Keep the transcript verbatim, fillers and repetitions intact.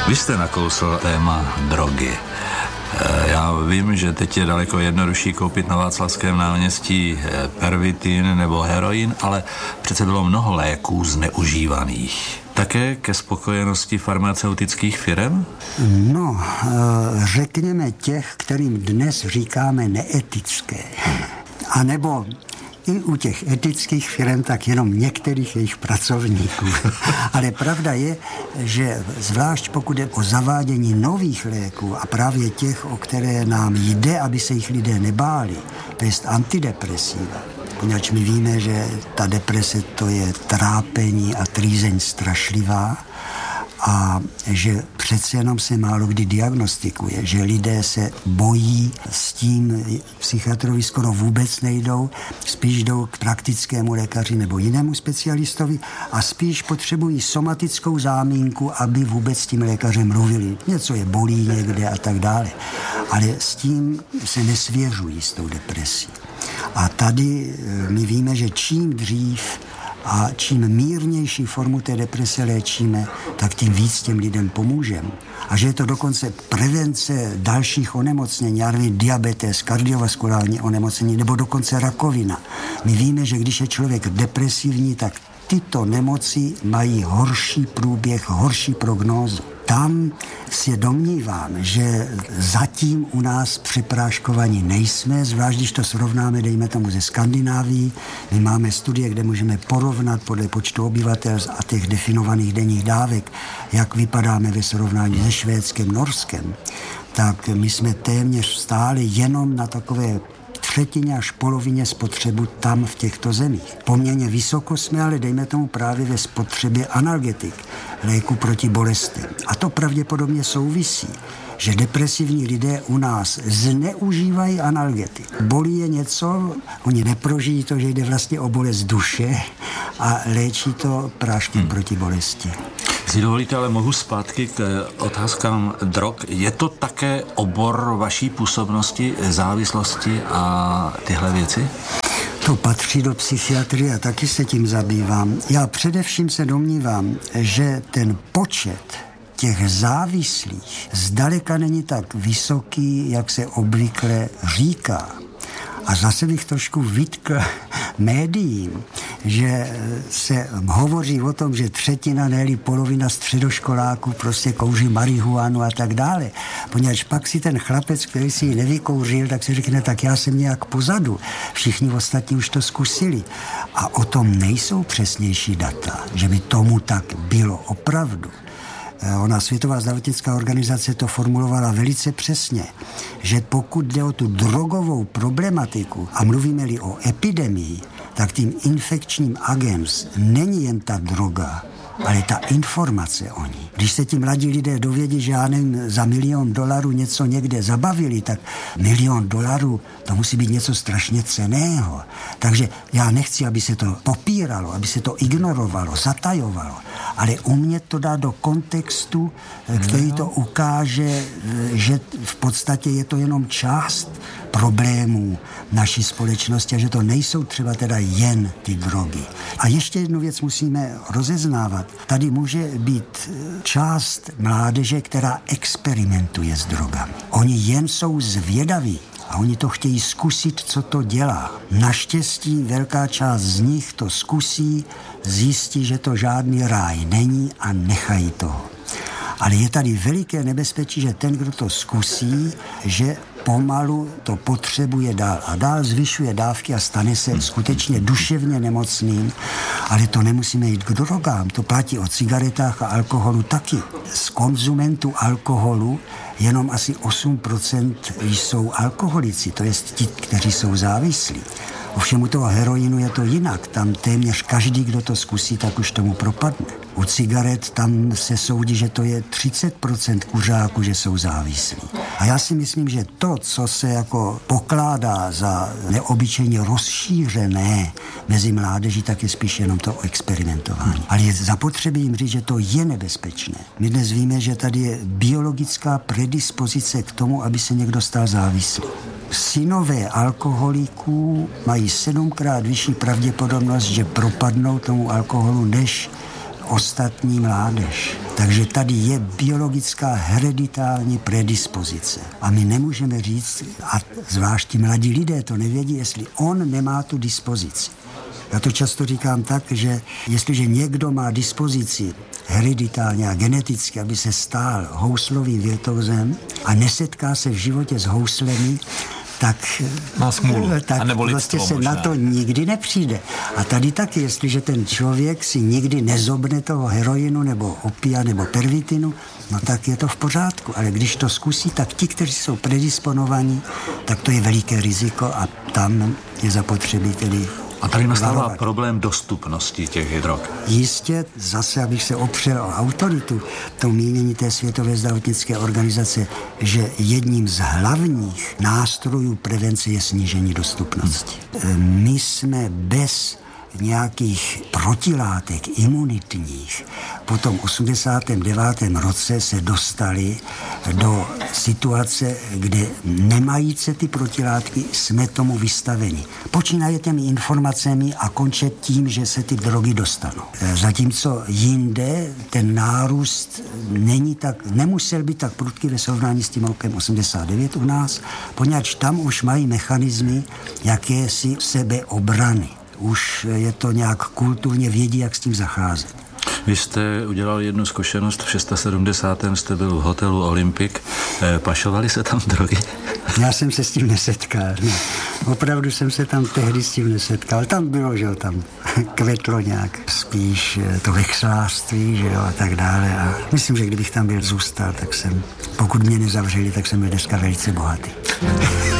Vy jste nakousl téma drogy. Já vím, že teď je daleko jednodušší koupit na Václavském náměstí pervitin nebo heroin, ale přece bylo mnoho léků zneužívaných. Také ke spokojenosti farmaceutických firem? No, řekněme těch, kterým dnes říkáme neetické. A nebo i u těch etických firm, tak jenom některých jejich pracovníků. Ale pravda je, že zvlášť pokud je o zavádění nových léků a právě těch, o které nám jde, aby se jich lidé nebáli, to je antidepresiva. Poněvadž my víme, že ta deprese to je trápení a trýzeň strašlivá a že přece jenom se málo kdy diagnostikuje, že lidé se bojí, s tím psychiatrovi skoro vůbec nejdou, spíš jdou k praktickému lékaři nebo jinému specialistovi a spíš potřebují somatickou zámínku, aby vůbec s tím lékařem mluvili. Něco je bolí někde a tak dále. Ale s tím se nesvěřují s tou depresí. A tady my víme, že čím dřív a čím mírnější formu té deprese léčíme, tak tím víc těm lidem pomůžeme. A že je to dokonce prevence dalších onemocnění, já nevím, diabetes, kardiovaskulární onemocnění nebo dokonce rakovina. My víme, že když je člověk depresivní, tak tyto nemoci mají horší průběh, horší prognózu. Tam si domnívám, že zatím u nás přepráškovaní nejsme, zvlášť když to srovnáme, dejme tomu, ze Skandinávií. My máme studie, kde můžeme porovnat podle počtu obyvatel a těch definovaných denních dávek, jak vypadáme ve srovnání se Švédskem, Norskem. Tak my jsme téměř stále jenom na takové třetině až polovině spotřebu tam v těchto zemích. Poměrně vysoko jsme, ale dejme tomu právě ve spotřebě analgetik, léku proti bolesti. A to pravděpodobně souvisí, že depresivní lidé u nás zneužívají analgetik. Bolí je něco, oni neprožijí to, že jde vlastně o bolest duše a léčí to prášky hmm. proti bolesti. Si dovolíte, ale mohu zpátky k otázkám drog. Je to také obor vaší působnosti, závislosti a tyhle věci? To patří do psychiatrie a taky se tím zabývám. Já především se domnívám, že ten počet těch závislých zdaleka není tak vysoký, jak se obvykle říká. A zase bych trošku vytkl médiím, že se hovoří o tom, že třetina, ne-li polovina středoškoláků prostě kouří marihuanu a tak dále. Poněvadž pak si ten chlapec, který si ji nevykouřil, tak si řekne, tak já jsem nějak pozadu. Všichni ostatní už to zkusili. A o tom nejsou přesnější data, že by tomu tak bylo opravdu. Ona Světová zdravotnická organizace to formulovala velice přesně, že pokud jde o tu drogovou problematiku a mluvíme-li o epidemii, tak tím infekčním agens není jen ta droga, ale ta informace o ní. Když se ti mladí lidé dovědí, že já nevím, za milion dolarů něco někde zabavili, tak milion dolarů, to musí být něco strašně cenného. Takže já nechci, aby se to popíralo, aby se to ignorovalo, zatajovalo, ale umět to dát do kontextu, který to ukáže, že v podstatě je to jenom část problémů naší společnosti a že to nejsou třeba teda jen ty drogy. A ještě jednu věc musíme rozeznávat. Tady může být část mládeže, která experimentuje s drogami. Oni jen jsou zvědaví a oni to chtějí zkusit, co to dělá. Naštěstí velká část z nich to zkusí, zjistí, že to žádný ráj není a nechají toho. Ale je tady veliké nebezpečí, že ten, kdo to zkusí, že pomalu to potřebuje dál a dál zvyšuje dávky a stane se skutečně duševně nemocným, ale to nemusíme jít k drogám, to platí o cigaretách a alkoholu taky. Z konzumentů alkoholu jenom asi osm procent jsou alkoholici, to jest ti, kteří jsou závislí. Ovšem u toho heroinu je to jinak. Tam téměř každý, kdo to zkusí, tak už tomu propadne. U cigaret tam se soudí, že to je třicet procent kuřáků, že jsou závislí. A já si myslím, že to, co se jako pokládá za neobyčejně rozšířené mezi mládeží, tak je spíš jenom to experimentování. Ale je zapotřebí jim říct, že to je nebezpečné. My dnes víme, že tady je biologická predispozice k tomu, aby se někdo stal závislý. Synové alkoholiků mají sedmkrát vyšší pravděpodobnost, že propadnou tomu alkoholu, než ostatní mládež. Takže tady je biologická hereditální predispozice. A my nemůžeme říct, a zvlášť ti mladí lidé to nevědí, jestli on nemá tu dispozici. Já to často říkám tak, že jestliže někdo má dispozici hereditálně a geneticky, aby se stál houslovým virtuózem a nesetká se v životě s houslemi, tak, má smůlu. tak prostě se možná na to nikdy nepřijde. A tady taky, jestliže ten člověk si nikdy nezobne toho heroinu nebo opia nebo pervitinu, no tak je to v pořádku. Ale když to zkusí, tak ti, kteří jsou predisponovaní, tak to je veliké riziko a tam je zapotřebí tedy. A tady nastává varovat. Problém dostupnosti těch drog. Jistě, zase abych se opřel o autoritu, to mínění té Světové zdravotnické organizace, že jedním z hlavních nástrojů prevence je snížení dostupnosti. Hmm. My jsme bez nějakých protilátek imunitních po tom osmdesátém devátém roce se dostali do situace, kde nemajíce ty protilátky jsme tomu vystaveni. Počínaje těmi informacemi a konče tím, že se ty drogy dostanou. Zatímco jinde ten nárůst není tak, nemusel být tak prudký ve srovnání s tím rokem osmdesát devět u nás, poněvadž tam už mají mechanismy jakési sebeobrany. Už je to nějak kulturně vědí, jak s tím zacházet. Vy jste udělal jednu zkušenost, v sedmdesátém šestém jste byl v hotelu Olympic. Pašovali se tam drogy? Já jsem se s tím nesetkal. Ne. Opravdu jsem se tam tehdy s tím nesetkal. Tam bylo, že jo, tam kvetlo nějak spíš to vexlářství, že jo, a tak dále. A myslím, že kdybych tam byl zůstal, tak jsem, pokud mě nezavřeli, tak jsem byl dneska velice bohatý.